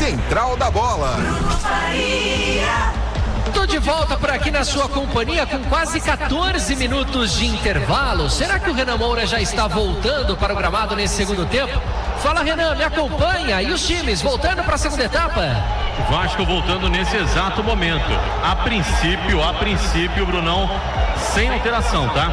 Central da Bola. Tô de volta por aqui na sua companhia com quase 14 minutos de intervalo. Será que o Renan Moura já está voltando para o gramado nesse segundo tempo? Fala, Renan, me acompanha. E os times voltando para a segunda etapa? O Vasco voltando nesse exato momento. A princípio, Brunão, sem alteração, tá?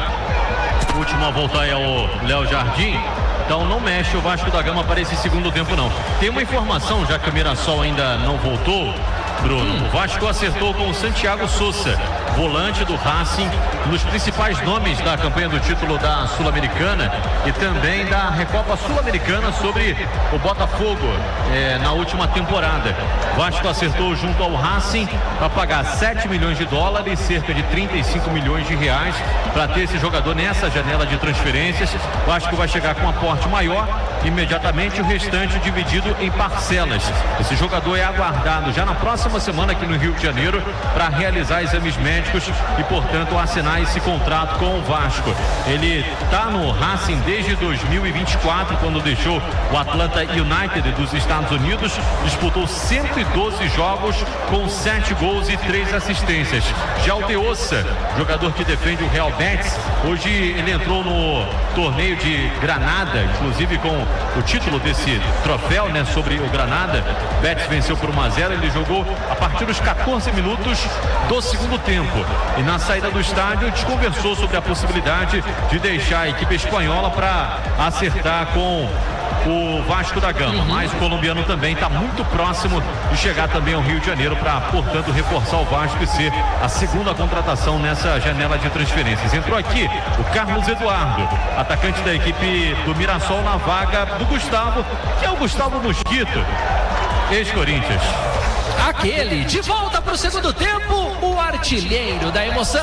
O último a voltar é o Léo Jardim. Então não mexe o Vasco da Gama para esse segundo tempo, não. Tem uma informação, já que o Mirassol ainda não voltou, Bruno. O Vasco acertou com o Santiago Sousa, volante do Racing, nos principais nomes da campanha do título da Sul-Americana e também da Recopa Sul-Americana sobre o Botafogo na última temporada. O Vasco acertou junto ao Racing para pagar 7 milhões de dólares, cerca de 35 milhões de reais, para ter esse jogador nessa janela de transferências. O Vasco vai chegar com um aporte maior, imediatamente o restante dividido em parcelas. Esse jogador é aguardado já na próxima semana aqui no Rio de Janeiro para realizar exames médicos e, portanto, assinar esse contrato com o Vasco. Ele está no Racing desde 2024, quando deixou o Atlanta United dos Estados Unidos, disputou 112 jogos com 7 gols e 3 assistências. Já o Teossa, jogador que defende o Real Betis, hoje ele entrou no torneio de Granada, inclusive com o título desse troféu, né, sobre o Granada. Betis venceu por 1-0, ele jogou a partir dos 14 minutos do segundo tempo. E na saída do estádio desconversou sobre a possibilidade de deixar a equipe espanhola para acertar com o Vasco da Gama. Mas o colombiano também está muito próximo de chegar também ao Rio de Janeiro para, portanto, reforçar o Vasco e ser a segunda contratação nessa janela de transferências. Entrou aqui o Carlos Eduardo, atacante da equipe do Mirassol, na vaga do Gustavo, que é o Gustavo Mosquito, ex-Corinthians. Aquele, de volta para o segundo tempo, o artilheiro da emoção.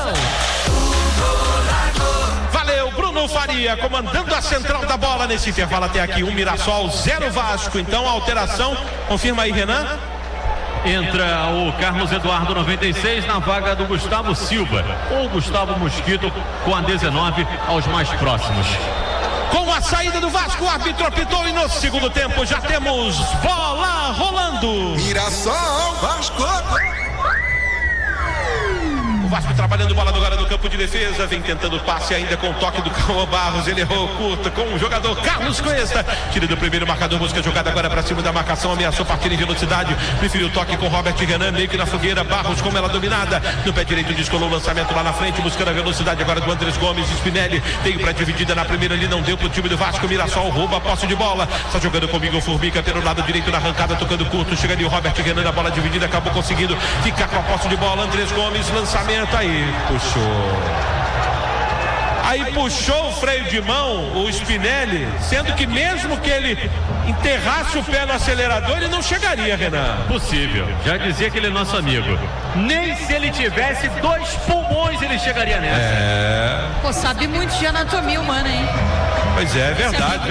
Valeu, Bruno Faria, comandando a Central da Bola nesse intervalo até aqui. 1 Mirassol, 0 Vasco. Então a alteração, confirma aí, Renan. Entra o Carlos Eduardo, 96, na vaga do Gustavo Silva, ou Gustavo Mosquito, com a 19 aos mais próximos. Com a saída do Vasco, o árbitro apitou e no segundo tempo já temos bola rolando. Mirassol, Vasco. O Vasco trabalhando bola agora no campo de defesa, vem tentando passe ainda com o toque do Cauã Barros, ele errou curta com o jogador Carlos Cuesta, tira do primeiro marcador, busca jogada agora para cima da marcação, ameaçou partir em velocidade, preferiu o toque com Robert Renan, meio que na fogueira, Barros como ela dominada, no pé direito descolou o lançamento lá na frente, buscando a velocidade agora do Andrés Gomes, Spinelli, veio para dividida na primeira ali, não deu pro time do Vasco, Mirassol rouba a posse de bola, está jogando comigo o Formica pelo lado direito na arrancada, tocando curto, chega ali o Robert Renan, a bola dividida, acabou conseguindo ficar com a posse de bola, Andrés Gomes, lançamento, aí puxou o freio de mão o Spinelli, sendo que mesmo que ele enterrasse o pé no acelerador, ele não chegaria, Renan. Possível, já dizia que ele é nosso amigo, nem se ele tivesse 2 pulmões ele chegaria nessa. Pô, sabe muito de anatomia humana, hein? Pois é, verdade.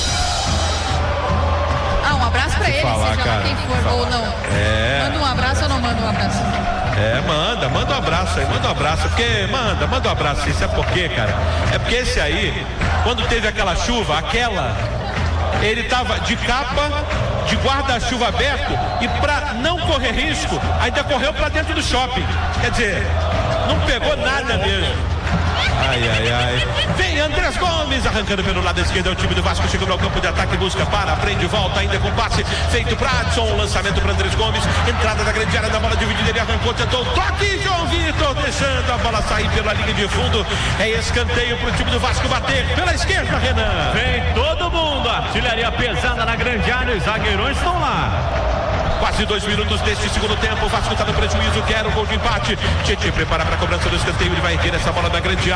Um abraço pra ele, falar, seja cara, lá quem for ou não. Manda um abraço ou não manda um abraço? Manda um abraço aí, manda um abraço, porque manda um abraço, isso é porque, cara, é porque esse aí, quando teve aquela chuva, ele tava de capa, de guarda-chuva aberto e pra não correr risco, ainda correu pra dentro do shopping, quer dizer, não pegou nada mesmo. Vem Andrés Gomes arrancando pelo lado esquerdo, é o time do Vasco chegando ao campo de ataque, busca, prende, volta ainda com passe feito para Adson, lançamento para Andrés Gomes, entrada da grande área da bola dividida, ele arrancou, tentou o toque, João Vitor deixando a bola sair pela linha de fundo, é escanteio para o time do Vasco bater pela esquerda, Renan. Vem todo mundo, artilharia pesada na grande área, os zagueirões estão lá. Quase 2 minutos deste segundo tempo, o Vasco está no prejuízo, quer o gol de empate. Tietê prepara para a cobrança do escanteio, ele vai erguer essa bola da grande área.